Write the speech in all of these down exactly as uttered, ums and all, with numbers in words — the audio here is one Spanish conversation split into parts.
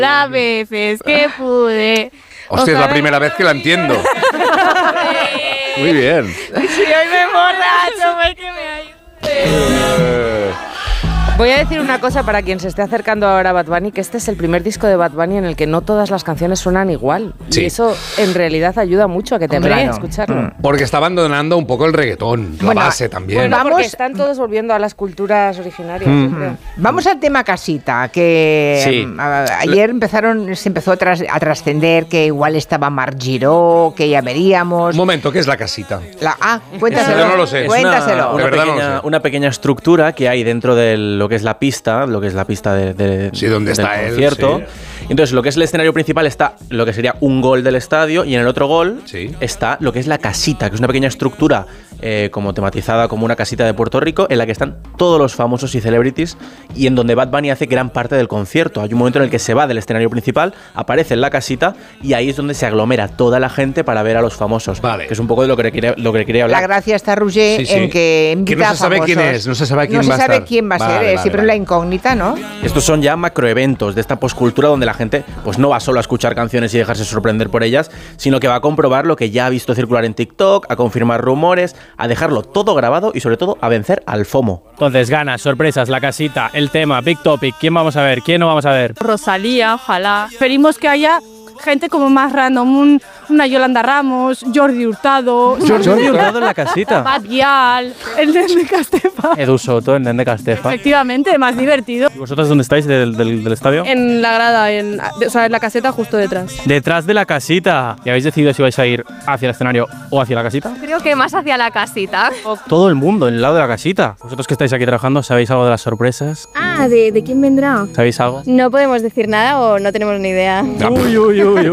Las veces que pude. Hostia, es la primera vez que la entiendo. Muy bien. Si hoy me borracho, pues que me ayude. Voy a decir una cosa para quien se esté acercando ahora a Bad Bunny, que este es el primer disco de Bad Bunny en el que no todas las canciones suenan igual. Sí. Y eso en realidad ayuda mucho a que te Hombre, mola no. escucharlo. Porque está abandonando un poco el reggaetón, la Bueno, base también. Bueno, Vamos- porque están todos volviendo a las culturas originarias, Mm. yo creo. Vamos al tema casita, que Sí. mm, a- ayer empezaron, se empezó a, tras- a trascender que igual estaba Marc Giró, que ya veríamos. Un momento, ¿qué es la casita? La, ah, cuéntaselo. Yo no lo sé. Es Cuéntaselo. Una, una, De verdad no lo pequeña, sé. una pequeña estructura que hay dentro de lo que es la pista, lo que es la pista de, de- Sí, donde del está él, concierto. sí. Entonces, lo que es el escenario principal está lo que sería un gol del estadio y en el otro gol Sí. está lo que es la casita, que es una pequeña estructura eh, como tematizada como una casita de Puerto Rico en la que están todos los famosos y celebrities y en donde Bad Bunny hace gran parte del concierto. Hay un momento en el que se va del escenario principal, aparece en la casita y ahí es donde se aglomera toda la gente para ver a los famosos. Vale. Que es un poco de lo que quería, lo que quería hablar. La gracia está, Roger, Sí, sí. en que invita Que no se a sabe famosos. quién es, no se sabe quién No va a se sabe estar. quién va a ser, Vale, eh, vale, siempre vale. la incógnita, ¿no? Estos son ya macroeventos de esta poscultura donde la gente pues no va solo a escuchar canciones y dejarse sorprender por ellas, sino que va a comprobar lo que ya ha visto circular en TikTok, a confirmar rumores, a dejarlo todo grabado y sobre todo a vencer al FOMO. Entonces, ganas, sorpresas, la casita, el tema, Big Topic. ¿Quién vamos a ver? ¿Quién no vamos a ver? Rosalía, ojalá. Esperemos que haya gente como más random, un, una Yolanda Ramos, Jordi Hurtado, Jordi Hurtado en la casita. Bad Gyal, el de Castefa. Edu Soto, en Nende Castefa. Efectivamente, más divertido. ¿Y vosotros dónde estáis del, del, del estadio? En la grada, en, o sea, en la caseta justo detrás. Detrás de la casita. ¿Y habéis decidido si vais a ir hacia el escenario o hacia la casita? Creo que más hacia la casita. Todo el mundo, en el lado de la casita. Vosotros que estáis aquí trabajando, ¿sabéis algo de las sorpresas? Ah, ¿de, de quién vendrá? ¿Sabéis algo? No podemos decir nada o no tenemos ni idea. Uy, uy, uy, uy.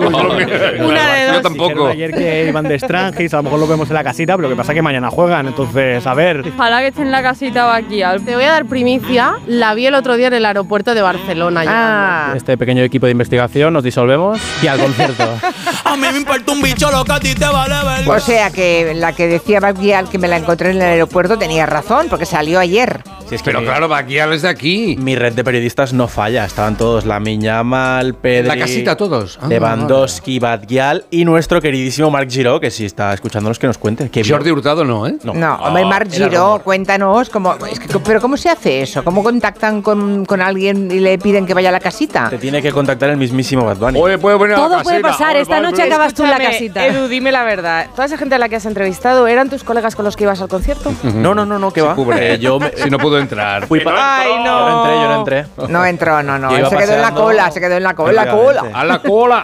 Una de dos. Yo tampoco. Dijeron ayer que iban de Strangis, a lo mejor lo vemos en la casita, pero lo que pasa es que mañana juegan, entonces, a ver. Ojalá que esté en la casita Bad Gyal. Te voy a dar primicia. La vi el otro día en el aeropuerto de Barcelona. Ah, Este pequeño equipo de investigación nos disolvemos y al concierto. A mí me importa un bicho lo que a ti te vale ver. o sea que la que decía Bad Gyal que me la encontré en el aeropuerto tenía razón, porque salió ayer. Si es que Pero mi, claro, Baquial es de aquí. mi red de periodistas no falla, estaban todos la Miñamal, Pedri, La casita todos. Ah, Lewandowski, Bad Gyal y nuestro queridísimo Marc Giró, que si está escuchándonos que nos cuente. Que vio- Jordi Hurtado no, ¿eh? No, No, hombre, Marc era Giró, rumor. cuéntanos, cómo, es que, pero ¿cómo se hace eso? ¿Cómo contactan con, con alguien y le piden que vaya a la casita? Te tiene que contactar el mismísimo Bad Bunny. Oye, puede poner a la Todo puede casita. pasar, Oye, esta vale, noche pero- acabas tú en la Escúchame, casita. Edu, dime la verdad. ¿Toda esa gente a la que has entrevistado eran tus colegas con los que ibas al concierto? No, no, no, no, que va. Cubre. Eh, yo me- Si no pudo entrar. fui para. ¡Ay, no! Yo no entré, yo no entré. No entró, no, no. Yo Él iba se quedó en la paseando. cola, se quedó en la cola, la Efectivamente. cola. A la cola.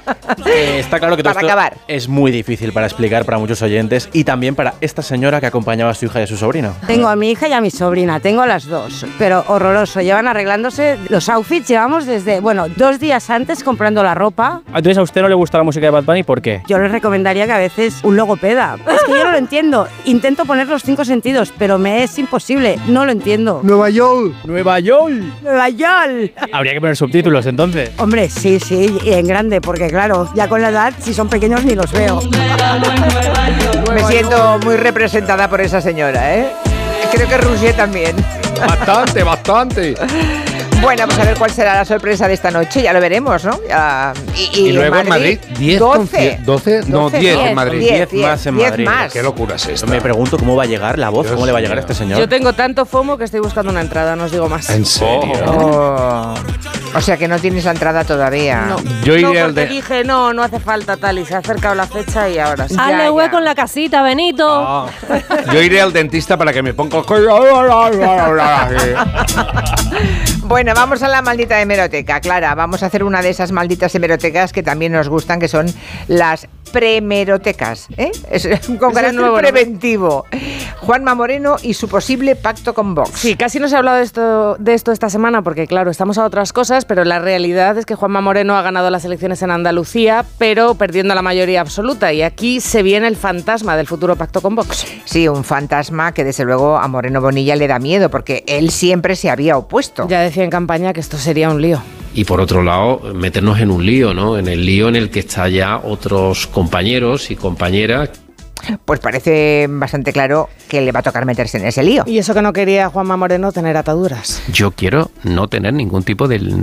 Eh, está claro que todo Para esto acabar. es muy difícil para explicar para muchos oyentes y también para esta señora que acompañaba a su hija y a su sobrino. Tengo a mi hija y a mi sobrina, tengo a las dos, pero horroroso. Llevan arreglándose los outfits, llevamos desde, bueno, dos días antes comprando la ropa. Entonces, ¿a usted no le gusta la música de Bad Bunny? ¿Por qué? Yo les recomendaría que a veces un logopeda. Es que yo no lo entiendo. Intento poner los cinco sentidos, pero me es imposible. No lo entiendo. Nueva York. ¡Nueva York! ¡Nueva York! Habría que poner subtítulos entonces. Hombre, sí, sí, y en grande, porque claro, ya con la edad, si son pequeños ni los veo. Me siento muy representada por esa señora, ¿eh? Creo que Roger también. Bastante, bastante. Bueno, vamos a ver cuál será la sorpresa de esta noche, ya lo veremos, ¿no? Ya- y, Y luego en Madrid, diez doce. conciertos. doce, no, doce, diez en diez, Madrid. diez, diez más en diez Madrid. más. Qué locura es esta. Me pregunto cómo va a llegar la voz, Dios cómo le va a llegar a mío. este señor. Yo tengo tanto FOMO que estoy buscando una entrada, no os digo más. ¿En serio? Oh. O sea que no tienes la entrada todavía. No, Yo no, iría al porque de- dije, no, no hace falta tal, y se ha acercado la fecha y ahora sí. Ya, Hazle ya. hueco en la casita, Benito. Ah. Yo iré al dentista para que me ponga el cuello. Bueno, vamos a la maldita hemeroteca, Clara. Vamos a hacer una de esas malditas hemerotecas que también nos gustan, que son las premerotecas, ¿eh? Es con carácter nuevo, ¿no? preventivo. Juanma Moreno y su posible pacto con Vox. Sí, casi no se ha hablado de esto, de esto esta semana porque, claro, estamos a otras cosas, pero la realidad es que Juanma Moreno ha ganado las elecciones en Andalucía, pero perdiendo la mayoría absoluta. Y aquí se viene el fantasma del futuro pacto con Vox. Sí, un fantasma que desde luego a Moreno Bonilla le da miedo porque él siempre se había opuesto. Ya decía en campaña que esto sería un lío. Y por otro lado, meternos en un lío, ¿no? En el lío en el que están ya otros compañeros y compañeras. Pues parece bastante claro que le va a tocar meterse en ese lío. Y eso que no quería Juanma Moreno tener ataduras. Yo quiero no tener ningún tipo de